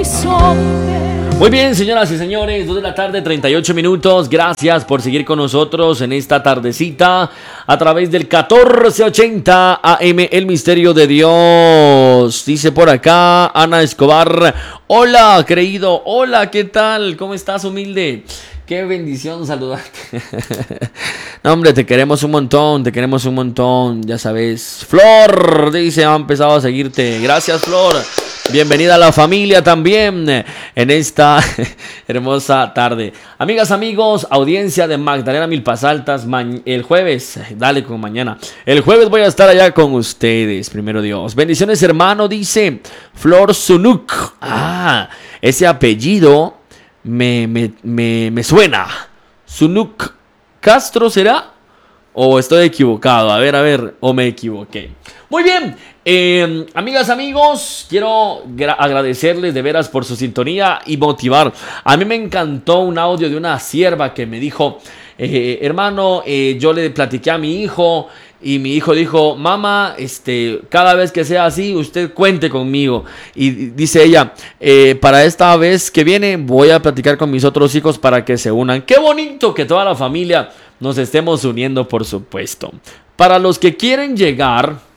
horizonte. Muy bien, señoras y señores, 2 de la tarde, 38 minutos. Gracias por seguir con nosotros en esta tardecita a través del 1480 AM, El Misterio de Dios. Dice por acá Ana Escobar: hola, creído, hola, ¿qué tal? ¿Cómo estás, humilde? Qué bendición saludarte. No, hombre, te queremos un montón, ya sabes. Flor, dice, ha empezado a seguirte. Gracias, Flor. Bienvenida a la familia también en esta hermosa tarde. Amigas, amigos, audiencia de Magdalena Milpas Altas, el jueves, dale con mañana. El jueves voy a estar allá con ustedes, primero Dios. Bendiciones, hermano, dice Flor Sunuk. Ese apellido me suena. Sunuk Castro, ¿será? ¿O estoy equivocado? A ver, o me equivoqué. Muy bien, amigas, amigos, quiero agradecerles de veras por su sintonía y motivar. A mí me encantó un audio de una sierva que me dijo: hermano, yo le platiqué a mi hijo y mi hijo dijo: mamá, cada vez que sea así, usted cuente conmigo. Y dice ella: para esta vez que viene voy a platicar con mis otros hijos para que se unan. Qué bonito que toda la familia nos estemos uniendo, por supuesto. Para los que quieren llegar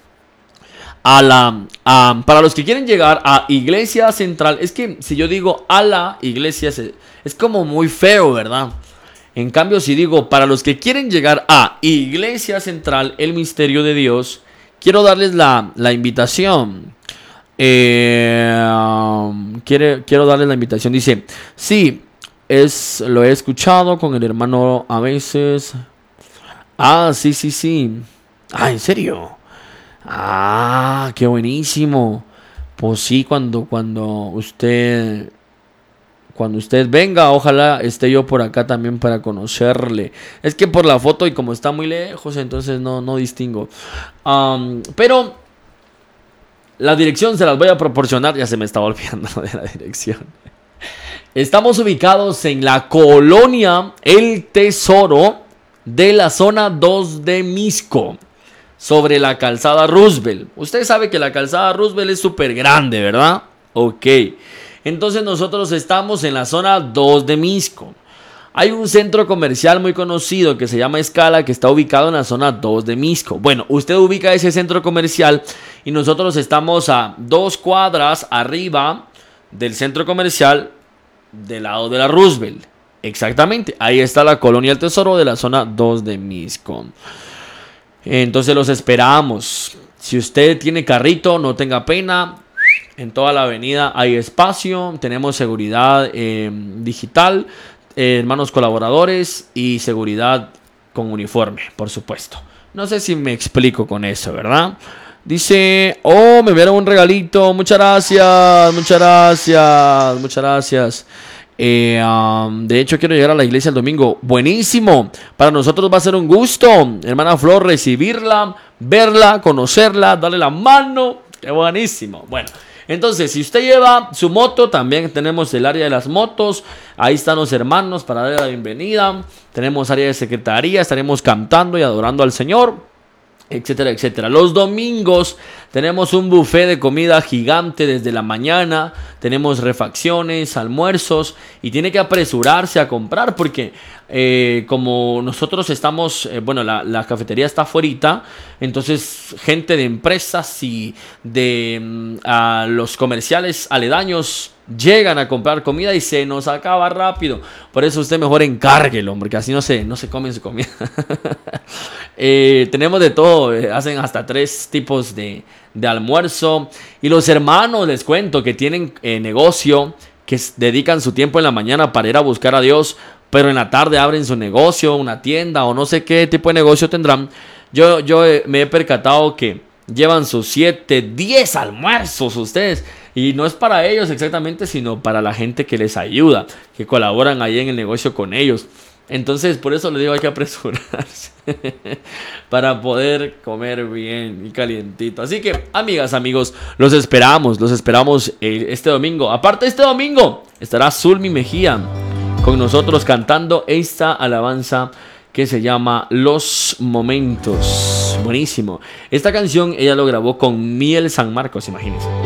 para los que quieren llegar a Iglesia Central, es que si yo digo a la iglesia es como muy feo, ¿verdad? En cambio, si digo para los que quieren llegar a Iglesia Central, El Misterio de Dios, quiero darles la invitación. Quiero darles la invitación. Dice: sí, lo he escuchado con el hermano a veces. Sí. ¿En serio? Qué buenísimo. Pues sí, cuando usted venga, ojalá esté yo por acá también para conocerle. Es que por la foto y como está muy lejos, entonces no distingo. Pero la dirección se las voy a proporcionar. Ya se me estaba olvidando de la dirección. Estamos ubicados en la colonia El Tesoro de la zona 2 de Misco, sobre la calzada Roosevelt. Usted sabe que la calzada Roosevelt es súper grande, ¿verdad? Ok. Entonces nosotros estamos en la zona 2 de Misco. Hay un centro comercial muy conocido que se llama Escala, que está ubicado en la zona 2 de Misco. Bueno, usted ubica ese centro comercial y nosotros estamos a 2 cuadras arriba del centro comercial, del lado de la Roosevelt. Exactamente, ahí está la colonia El Tesoro de la zona 2 de Misco. Entonces los esperamos. Si usted tiene carrito, no tenga pena. En toda la avenida hay espacio. Tenemos seguridad digital, hermanos colaboradores y seguridad con uniforme, por supuesto. No sé si me explico con eso, ¿verdad? Dice: me enviaron un regalito. Muchas gracias. De hecho, quiero llegar a la iglesia el domingo. Buenísimo. Para nosotros va a ser un gusto, hermana Flor, recibirla, verla, conocerla, darle la mano. Qué buenísimo. Bueno, entonces, si usted lleva su moto, también tenemos el área de las motos. Ahí están los hermanos para darle la bienvenida. Tenemos área de secretaría. Estaremos cantando y adorando al Señor, etcétera, etcétera. Los domingos tenemos un buffet de comida gigante desde la mañana. Tenemos refacciones, almuerzos, y tiene que apresurarse a comprar porque como nosotros estamos, la cafetería está afuera, entonces gente de empresas y de los comerciales aledaños llegan a comprar comida y se nos acaba rápido. Por eso usted mejor encárguelo, porque así no se come su comida. Tenemos de todo, hacen hasta 3 tipos de almuerzo. Y los hermanos, les cuento, que tienen negocio, que dedican su tiempo en la mañana para ir a buscar a Dios, pero en la tarde abren su negocio, una tienda o no sé qué tipo de negocio tendrán. Yo me he percatado que llevan sus 7, 10 almuerzos ustedes. Y no es para ellos exactamente, sino para la gente que les ayuda, que colaboran ahí en el negocio con ellos. Entonces, por eso les digo, hay que apresurarse para poder comer bien y calientito. Así que, amigas, amigos, los esperamos este domingo. Aparte, este domingo estará Zulmi Mejía con nosotros cantando esta alabanza que se llama Los Momentos. Buenísimo. Esta canción ella lo grabó con Miel San Marcos, imagínense.